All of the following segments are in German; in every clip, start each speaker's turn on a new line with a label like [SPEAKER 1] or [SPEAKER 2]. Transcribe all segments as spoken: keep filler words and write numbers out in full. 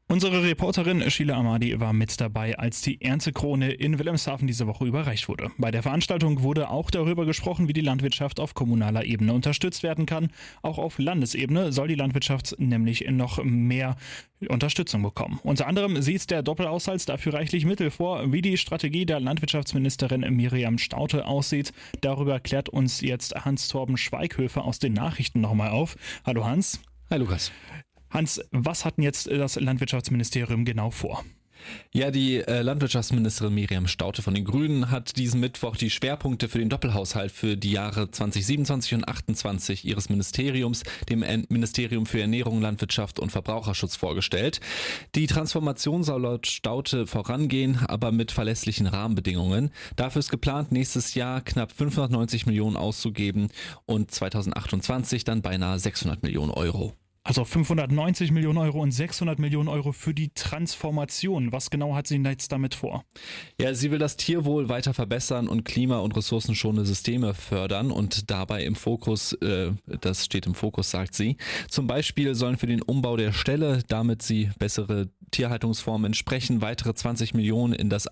[SPEAKER 1] Unsere Reporterin Sheila Amadi war mit dabei, als die Erntekrone in Wilhelmshaven diese Woche überreicht wurde. Bei der Veranstaltung wurde auch darüber gesprochen, wie die Landwirtschaft auf kommunaler Ebene unterstützt werden kann. Auch auf Landesebene soll die Landwirtschaft nämlich noch mehr Unterstützung bekommen. Unter anderem sieht der Doppelhaushalt dafür reichlich Mittel vor. Wie die Strategie der Landwirtschaftsministerin Miriam Staudte aussieht, darüber klärt uns jetzt Hans-Torben Schweighöfer aus den Nachrichten nochmal auf. Hallo Hans.
[SPEAKER 2] Hi Lukas.
[SPEAKER 1] Hans, was hat denn jetzt das Landwirtschaftsministerium genau vor?
[SPEAKER 2] Ja, die äh, Landwirtschaftsministerin Miriam Staudte von den Grünen hat diesen Mittwoch die Schwerpunkte für den Doppelhaushalt für die Jahre zwanzig siebenundzwanzig und achtundzwanzig ihres Ministeriums, dem Ministerium für Ernährung, Landwirtschaft und Verbraucherschutz, vorgestellt. Die Transformation soll laut Staudte vorangehen, aber mit verlässlichen Rahmenbedingungen. Dafür ist geplant, nächstes Jahr knapp fünfhundertneunzig Millionen auszugeben und zweitausendachtundzwanzig dann beinahe sechshundert Millionen Euro.
[SPEAKER 1] Also fünfhundertneunzig Millionen Euro und sechshundert Millionen Euro für die Transformation. Was genau hat sie denn jetzt damit vor?
[SPEAKER 2] Ja, sie will das Tierwohl weiter verbessern und klima- und ressourcenschonende Systeme fördern und dabei im Fokus, äh, das steht im Fokus, sagt sie. Zum Beispiel sollen für den Umbau der Ställe, damit sie bessere Tierhaltungsformen entsprechen, weitere zwanzig Millionen in das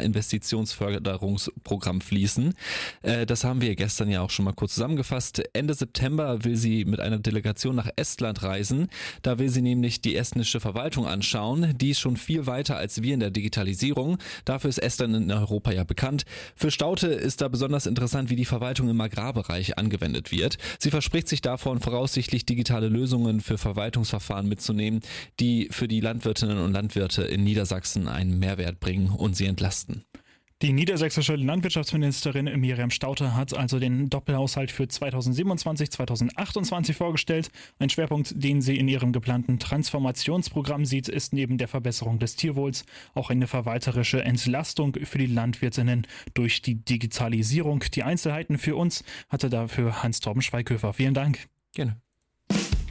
[SPEAKER 2] Agrarinvestitionsförderungsprogramm fließen. Äh, das haben wir gestern ja auch schon mal kurz zusammengefasst. Ende September will sie mit einer Delegation nach Estland reisen. Da will sie nämlich die estnische Verwaltung anschauen. Die ist schon viel weiter als wir in der Digitalisierung. Dafür ist Estland in Europa ja bekannt. Für Staudte ist da besonders interessant, wie die Verwaltung im Agrarbereich angewendet wird. Sie verspricht sich davon, voraussichtlich digitale Lösungen für Verwaltungsverfahren mitzunehmen, die für die Landwirtinnen und Landwirte in Niedersachsen einen Mehrwert bringen und sie entlasten.
[SPEAKER 1] Die niedersächsische Landwirtschaftsministerin Miriam Staudte hat also den Doppelhaushalt für zweitausendsiebenundzwanzig zweitausendachtundzwanzig vorgestellt. Ein Schwerpunkt, den sie in ihrem geplanten Transformationsprogramm sieht, ist neben der Verbesserung des Tierwohls auch eine verwalterische Entlastung für die Landwirtinnen durch die Digitalisierung. Die Einzelheiten für uns hatte dafür Hans-Torben Schweighöfer. Vielen Dank.
[SPEAKER 2] Gerne.